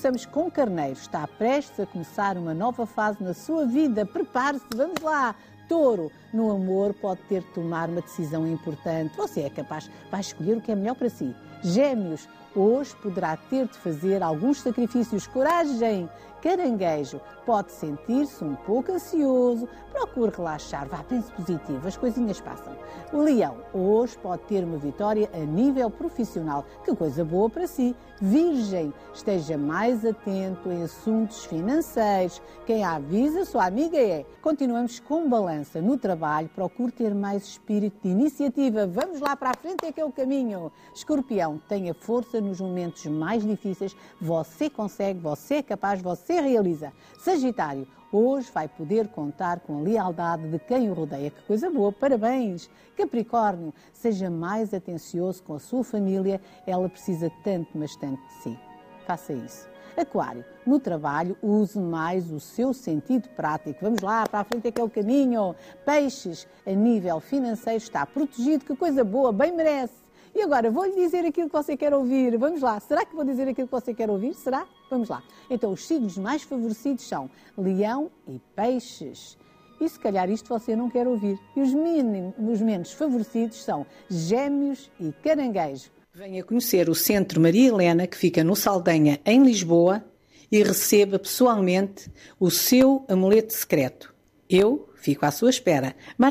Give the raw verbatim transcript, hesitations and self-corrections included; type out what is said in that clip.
Começamos com Carneiro. Está prestes a começar uma nova fase na sua vida. Prepare-se, vamos lá. Touro, no amor pode ter de tomar uma decisão importante. Você é capaz, vai escolher o que é melhor para si. Gêmeos, hoje poderá ter de fazer alguns sacrifícios. Coragem! Caranguejo, pode sentir-se um pouco ansioso. Procure relaxar, vá, pense positivo, as coisinhas passam. Leão, hoje pode ter uma vitória a nível profissional. Que coisa boa para si. Virgem, esteja mais atento em assuntos financeiros. Quem a avisa, sua amiga é. Continuamos com Balança. No trabalho, procure ter mais espírito de iniciativa. Vamos lá para a frente, é que é o caminho. Escorpião, tenha força nos momentos mais difíceis. Você consegue, você é capaz, você realiza. Sagitário, hoje vai poder contar com a lealdade de quem o rodeia. Que coisa boa, parabéns! Capricórnio, seja mais atencioso com a sua família. Ela precisa tanto, mas tanto de si. Faça isso. Aquário, no trabalho, use mais o seu sentido prático. Vamos lá, para a frente é que é o caminho. Peixes, a nível financeiro está protegido. Que coisa boa, bem merece. E agora, vou-lhe dizer aquilo que você quer ouvir. Vamos lá. Será que vou dizer aquilo que você quer ouvir? Será? Vamos lá. Então, os signos mais favorecidos são Leão e Peixes. E se calhar isto você não quer ouvir. E os, mínimos, os menos favorecidos são Gêmeos e Caranguejo. Venha conhecer o Centro Maria Helena, que fica no Saldanha, em Lisboa, e receba pessoalmente o seu amuleto secreto. Eu fico à sua espera.